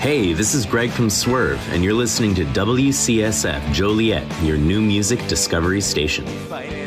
Hey, this is Greg from Swerve, and you're listening to WCSF Joliet, your new music discovery station.